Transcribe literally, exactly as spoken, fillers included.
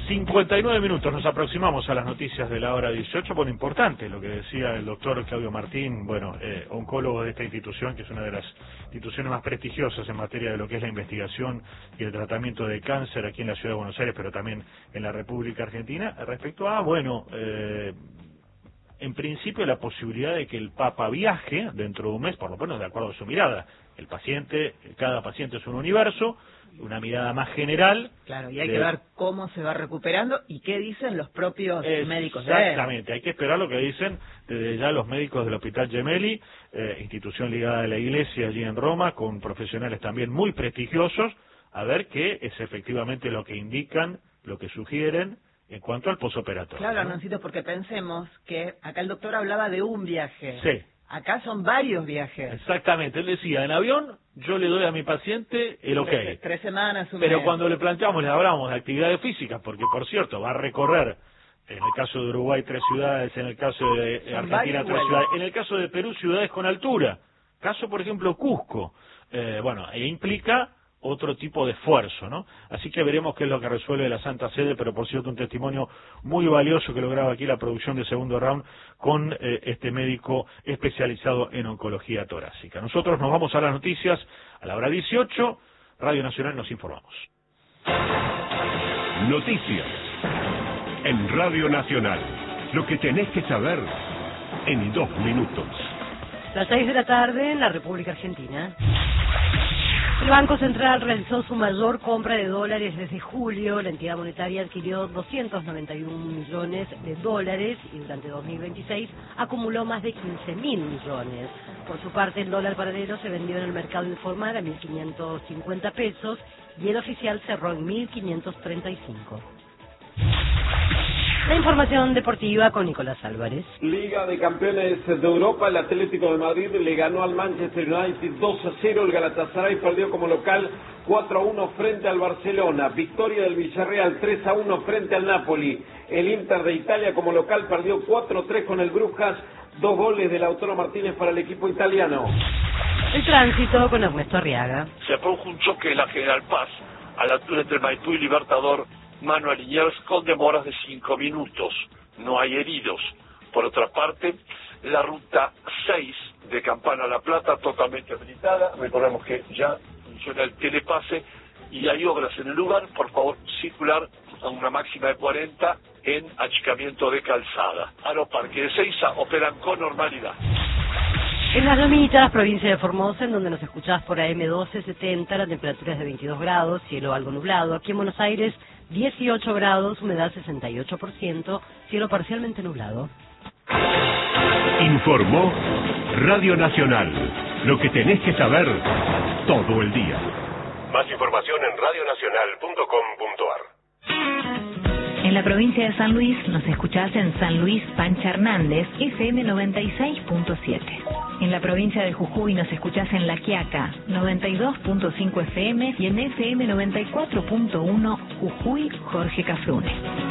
cincuenta y nueve minutos, nos aproximamos a las noticias de la hora dieciocho. Bueno, importante lo que decía el doctor Claudio Martín, bueno, eh, oncólogo de esta institución, que es una de las instituciones más prestigiosas en materia de lo que es la investigación y el tratamiento de cáncer aquí en la ciudad de Buenos Aires, pero también en la República Argentina, respecto a, bueno, eh, en principio la posibilidad de que el Papa viaje dentro de un mes, por lo menos de acuerdo a su mirada. El paciente, cada paciente es un universo, una mirada más general. Claro, y hay de... que ver cómo se va recuperando y qué dicen los propios es, médicos de él. Exactamente, hay que esperar lo que dicen desde ya los médicos del Hospital Gemelli, eh, institución ligada a la Iglesia allí en Roma, con profesionales también muy prestigiosos, a ver qué es efectivamente lo que indican, lo que sugieren en cuanto al posoperatorio. Claro, ¿no? Arnoncito, porque pensemos que acá el doctor hablaba de un viaje. Sí. Acá son varios viajes. Exactamente, él decía, en avión yo le doy a mi paciente el ok. Tres, tres semanas, un Pero mes. cuando le planteamos, le hablamos de actividades físicas, porque por cierto, va a recorrer, en el caso de Uruguay, tres ciudades, en el caso de Son Argentina, tres vuelos. ciudades, en el caso de Perú, ciudades con altura. Caso, por ejemplo, Cusco. Eh, bueno, e implica otro tipo de esfuerzo, ¿no? Así que veremos qué es lo que resuelve la Santa Sede, pero por cierto un testimonio muy valioso que lograba aquí la producción de Segundo Round con eh, este médico especializado en oncología torácica. Nosotros nos vamos a las noticias a la hora dieciocho, Radio Nacional nos informamos. Noticias en Radio Nacional, lo que tenés que saber en dos minutos. Las seis de la tarde en la República Argentina. El Banco Central realizó su mayor compra de dólares desde julio. La entidad monetaria adquirió doscientos noventa y un millones de dólares y durante dos mil veintiséis acumuló más de quince mil millones. Por su parte, el dólar paralelo se vendió en el mercado informal a mil quinientos cincuenta pesos y el oficial cerró en mil quinientos treinta y cinco. La información deportiva con Nicolás Álvarez. Liga de Campeones de Europa, el Atlético de Madrid le ganó al Manchester United dos a cero, el Galatasaray perdió como local cuatro a uno frente al Barcelona, victoria del Villarreal tres a uno frente al Napoli, el Inter de Italia como local perdió cuatro a tres con el Brujas, dos goles de Lautaro Martínez para el equipo italiano. El tránsito con Ernesto Arriaga. Se produjo un choque en la General Paz, a la altura entre Maipú y Libertador, Manuel Liniers, con demoras de cinco minutos. No hay heridos. Por otra parte, la ruta seis de Campana a La Plata totalmente habilitada. Recordemos que ya funciona el telepase y hay obras en el lugar. Por favor, circular a una máxima de cuarenta en achicamiento de calzada. Aeroparque de Ezeiza operan con normalidad. En Las Lomitas, provincia de Formosa, en donde nos escuchás por A M doce setenta, la temperatura es de veintidós grados, cielo algo nublado. Aquí en Buenos Aires, dieciocho grados, humedad sesenta y ocho por ciento, cielo parcialmente nublado. Informó Radio Nacional, lo que tenés que saber todo el día. Más información en radio nacional punto com punto ar. En la provincia de San Luis nos escuchás en San Luis Pancha Hernández, F M noventa y seis punto siete. En la provincia de Jujuy nos escuchás en La Quiaca, noventa y dos punto cinco F M y en F M noventa y cuatro punto uno Jujuy Jorge Cafrune.